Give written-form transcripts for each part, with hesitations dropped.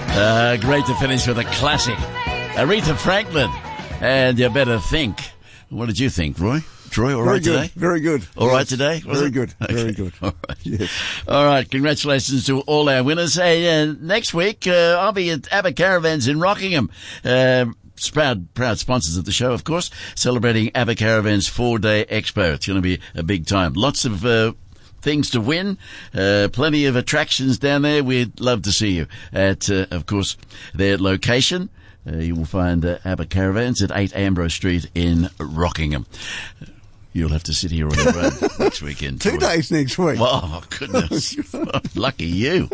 Great to finish with a classic. Aretha Franklin, and You Better Think. What did you think, Roy? Troy, all right today? Very good. All right today? Very good. Okay. Very good. All right. Yes. All right. Congratulations to all our winners. Hey, next week, I'll be at ABBA Caravans in Rockingham. Proud sponsors of the show, of course, celebrating ABBA Caravans 4-day expo. It's going to be a big time. Lots of things to win, plenty of attractions down there. We'd love to see you at, of course, their location. You will find ABBA Caravans at 8 Ambrose Street in Rockingham. You'll have to sit here on your own next weekend. 2 days next week. Oh, goodness. Lucky you.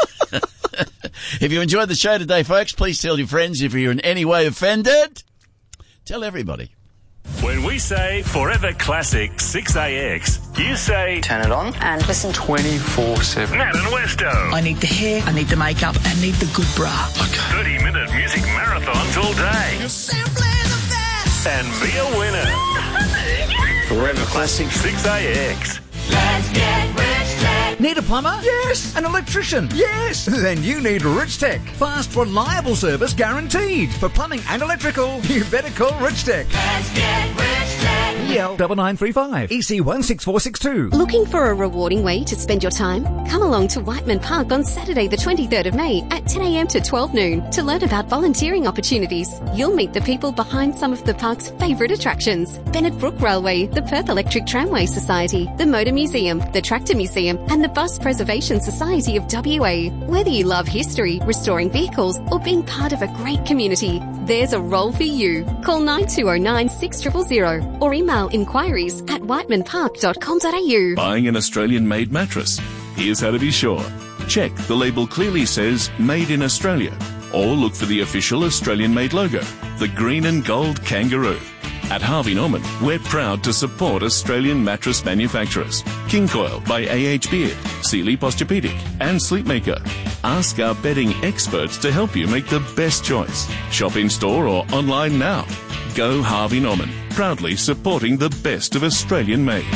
If you enjoyed the show today, folks, please tell your friends. If you're in any way offended, tell everybody. When we say Forever Classic 6AX, you say turn it on and listen 24/7. Nat and Westo. I need the hair, I need the makeup, I need the good bra. 30-minute music marathons all day. You're simply the best. And be a winner. Forever Classic 6AX. Let's get rich tech. Need a plumber? Yes. An electrician? Yes. Then you need Rich Tech. Fast, reliable service guaranteed. For plumbing and electrical, you better call Rich Tech. Let's get rich tech. EL 9935 EC 16462. Looking for a rewarding way to spend your time? Come along to Whiteman Park on Saturday the 23rd of May at 10 a.m. to 12 noon to learn about volunteering opportunities. You'll meet the people behind some of the park's favourite attractions. Bennett Brook Railway, the Perth Electric Tramway Society, the Motor Museum, the Tractor Museum and the Bus Preservation Society of WA. Whether you love history, restoring vehicles or being part of a great community, there's a role for you. Call 9209 6000 or email inquiries at whitemanpark.com.au. Buying an Australian-made mattress? Here's how to be sure. Check the label clearly says Made in Australia, or look for the official Australian-made logo, the green and gold kangaroo. At Harvey Norman, we're proud to support Australian mattress manufacturers. King Coil by A.H. Beard, Sealy Posturepedic and Sleepmaker. Ask our bedding experts to help you make the best choice. Shop in store or online now. Go Harvey Norman, proudly supporting the best of Australian made.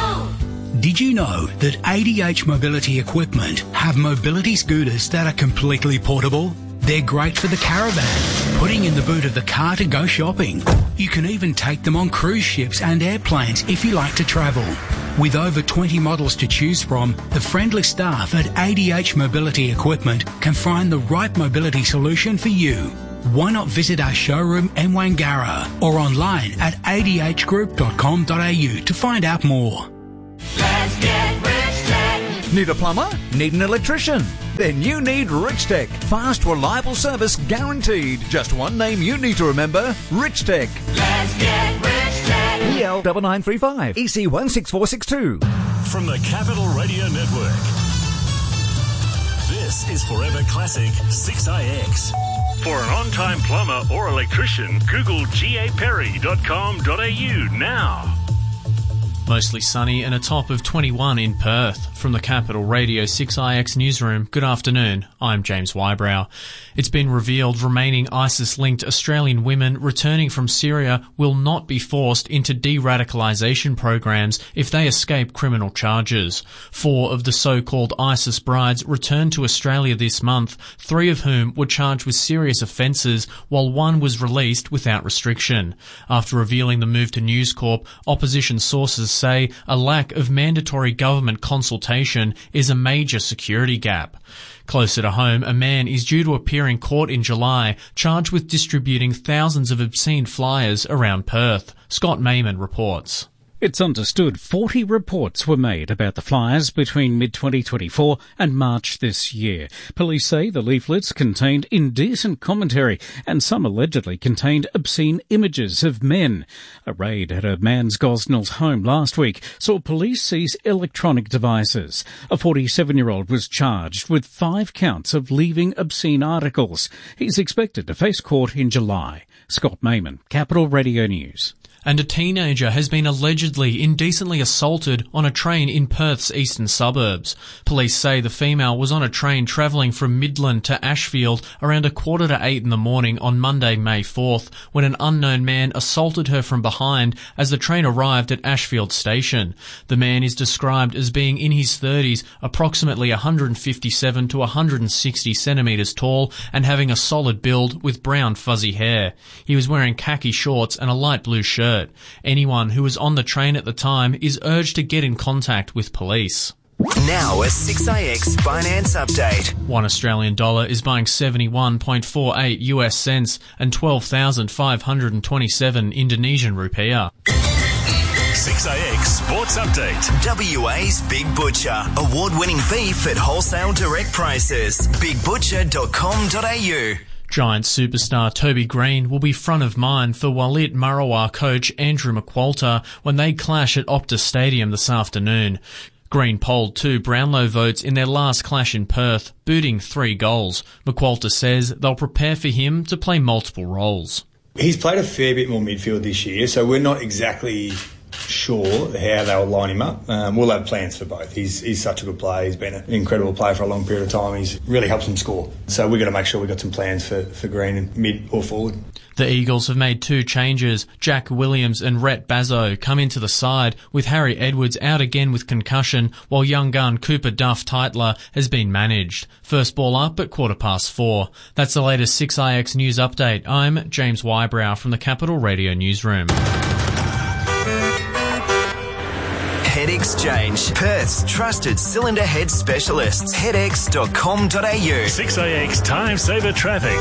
Did you know that ADH Mobility Equipment have mobility scooters that are completely portable? They're great for the caravan, putting in the boot of the car to go shopping. You can even take them on cruise ships and airplanes if you like to travel. With over 20 models to choose from, the friendly staff at ADH Mobility Equipment can find the right mobility solution for you. Why not visit our showroom in Wangara or online at adhgroup.com.au to find out more. Let's get rich tech. Need a plumber? Need an electrician? Then you need Rich Tech. Fast, reliable service guaranteed. Just one name you need to remember, Rich Tech. Let's get rich tech. EL 9935 EC 16462. From the Capital Radio Network. This is Forever Classic 6AX. For an on-time plumber or electrician, Google gaperry.com.au now. Mostly sunny and a top of 21 in Perth. From the Capital Radio 6IX newsroom, good afternoon. I'm James Wybrow. It's been revealed remaining ISIS-linked Australian women returning from Syria will not be forced into de-radicalisation programs if they escape criminal charges. 4 of the so-called ISIS brides returned to Australia this month, 3 of whom were charged with serious offences, while 1 was released without restriction. After revealing the move to News Corp, opposition sources say a lack of mandatory government consultation is a major security gap. Closer to home, a man is due to appear in court in July, charged with distributing thousands of obscene flyers around Perth. Scott Mayman reports. It's understood 40 reports were made about the flyers between mid-2024 and March this year. Police say the leaflets contained indecent commentary and some allegedly contained obscene images of men. A raid at a man's Gosnell's home last week saw police seize electronic devices. A 47-year-old was charged with 5 counts of leaving obscene articles. He's expected to face court in July. Scott Mayman, Capital Radio News. And a teenager has been allegedly indecently assaulted on a train in Perth's eastern suburbs. Police say the female was on a train travelling from Midland to Ashfield around 7:45 in the morning on Monday, May 4th, when an unknown man assaulted her from behind as the train arrived at Ashfield station. The man is described as being in his 30s, approximately 157 to 160 centimetres tall, and having a solid build with brown fuzzy hair. He was wearing khaki shorts and a light blue shirt. Anyone who was on the train at the time is urged to get in contact with police. Now a 6IX finance update. One Australian dollar is buying 71.48 US cents and 12,527 Indonesian rupiah. 6IX Sports Update. WA's Big Butcher. Award-winning beef at wholesale direct prices. bigbutcher.com.au. Giants superstar Toby Green will be front of mind for Walid Marawa coach Andrew McQualter when they clash at Optus Stadium this afternoon. Green polled 2 Brownlow votes in their last clash in Perth, booting 3 goals. McQualter says they'll prepare for him to play multiple roles. He's played a fair bit more midfield this year, so we're not exactly sure how they'll line him up. We'll have plans for both. He's such a good player. He's been an incredible player for a long period of time. He's really helps him score. So we've got to make sure we've got some plans for Green in mid or forward. The Eagles have made 2 changes. Jack Williams and Rhett Bazzo come into the side, with Harry Edwards out again with concussion, while young gun Cooper Duff Tytler has been managed. First ball up at 4:15. That's the latest 6IX News Update. I'm James Wybrow from the Capital Radio Newsroom. Head Exchange, Perth's trusted cylinder head specialists. headex.com.au. 6IX Time Saver Traffic.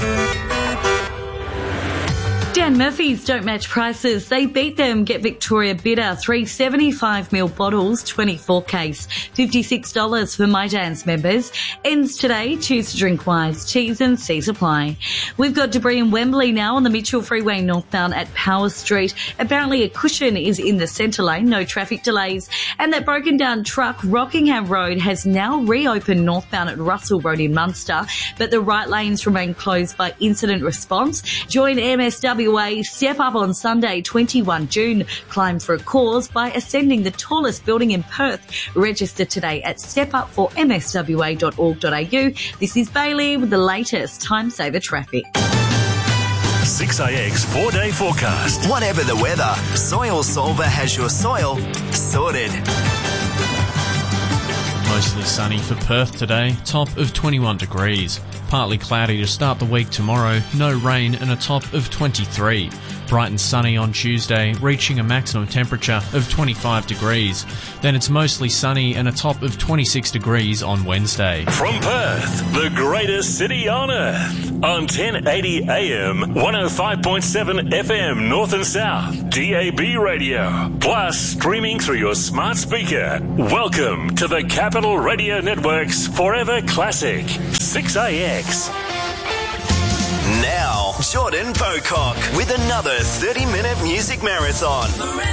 Dan Murphy's don't match prices. They beat them. Get Victoria Bitter 375ml bottles, 24 case, $56 for My Dan's members. Ends today. Choose to drink wise. T's and C's apply. We've got debris in Wembley now on the Mitchell Freeway northbound at Power Street. Apparently a cushion is in the centre lane. No traffic delays. And that broken down truck, Rockingham Road, has now reopened northbound at Russell Road in Munster, but the right lanes remain closed by incident response. Join MSWA Step Up on Sunday, 21 June. Climb for a cause by ascending the tallest building in Perth. Register today at stepupformswa.org.au. This is Bailey with the latest Time Saver Traffic. 6IX 4-day forecast. Whatever the weather, Soil Solver has your soil sorted. Mostly sunny for Perth today, top of 21 degrees. Partly cloudy to start the week tomorrow, no rain and a top of 23. Bright and sunny on Tuesday, reaching a maximum temperature of 25 degrees. Then it's mostly sunny and a top of 26 degrees on Wednesday. From Perth, the greatest city on earth. On 1080 AM, 105.7 FM North and South, DAB radio. Plus streaming through your smart speaker. Welcome to the Capital Radio Network's Forever Classic, 6IX. Now, Jordan Bocock with another 30-minute music marathon.